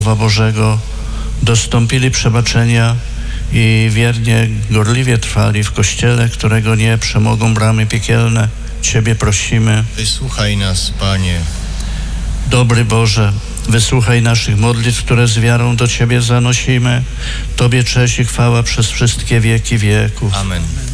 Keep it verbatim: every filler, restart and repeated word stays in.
Bożego, dostąpili przebaczenia i wiernie, gorliwie trwali w Kościele, którego nie przemogą bramy piekielne. Ciebie prosimy. Wysłuchaj nas, Panie. Dobry Boże, wysłuchaj naszych modlitw, które z wiarą do Ciebie zanosimy. Tobie cześć i chwała przez wszystkie wieki wieków. Amen.